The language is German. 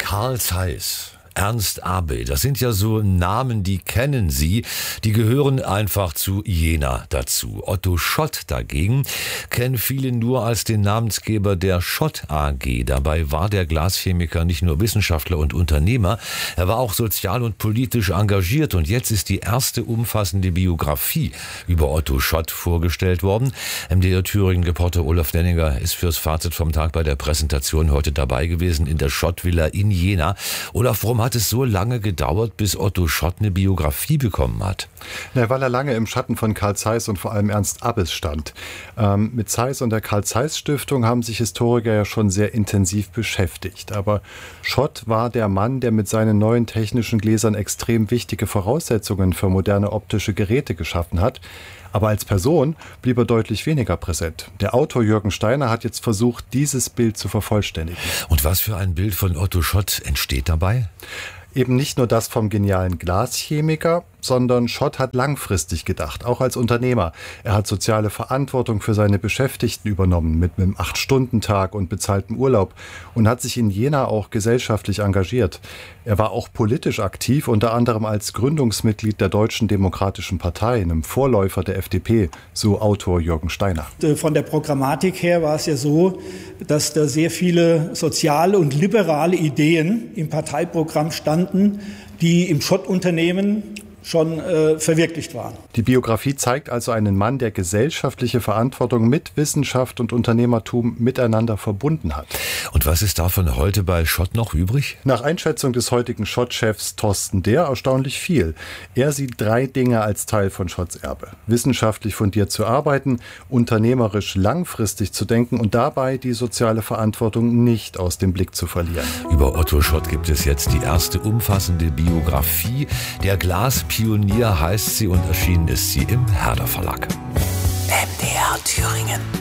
Carl Zeiss, Ernst Abbe, das sind ja so Namen, die kennen Sie, die gehören einfach zu Jena dazu. Otto Schott dagegen kennen viele nur als den Namensgeber der Schott AG. Dabei war der Glaschemiker nicht nur Wissenschaftler und Unternehmer, er war auch sozial und politisch engagiert und jetzt ist die erste umfassende Biografie über Otto Schott vorgestellt worden. MDR Thüringen-Reporter Olaf Nenninger ist fürs Fazit vom Tag bei der Präsentation heute dabei gewesen in der Schott-Villa in Jena. Olaf, warum hat es so lange gedauert, bis Otto Schott eine Biografie bekommen hat? Weil er lange im Schatten von Carl Zeiss und vor allem Ernst Abbe stand. Mit Zeiss und der Carl-Zeiss-Stiftung haben sich Historiker ja schon sehr intensiv beschäftigt. Aber Schott war der Mann, der mit seinen neuen technischen Gläsern extrem wichtige Voraussetzungen für moderne optische Geräte geschaffen hat. Aber als Person blieb er deutlich weniger präsent. Der Autor Jürgen Steiner hat jetzt versucht, dieses Bild zu vervollständigen. Und was für ein Bild von Otto Schott entsteht dabei? Eben nicht nur das vom genialen Glaschemiker, sondern Schott hat langfristig gedacht, auch als Unternehmer. Er hat soziale Verantwortung für seine Beschäftigten übernommen, mit einem 8-Stunden-Tag und bezahltem Urlaub und hat sich in Jena auch gesellschaftlich engagiert. Er war auch politisch aktiv, unter anderem als Gründungsmitglied der Deutschen Demokratischen Partei, einem Vorläufer der FDP, so Autor Jürgen Steiner. Von der Programmatik her war es ja so, dass da sehr viele soziale und liberale Ideen im Parteiprogramm standen, die im Schott-Unternehmen schon verwirklicht waren. Die Biografie zeigt also einen Mann, der gesellschaftliche Verantwortung mit Wissenschaft und Unternehmertum miteinander verbunden hat. Und was ist davon heute bei Schott noch übrig? Nach Einschätzung des heutigen Schott-Chefs Thorsten Dehr erstaunlich viel. Er sieht 3 Dinge als Teil von Schotts Erbe. Wissenschaftlich fundiert zu arbeiten, unternehmerisch langfristig zu denken und dabei die soziale Verantwortung nicht aus dem Blick zu verlieren. Über Otto Schott gibt es jetzt die erste umfassende Biografie. Der Glaspionier heißt sie und erschienen ist sie im Herder Verlag. MDR Thüringen.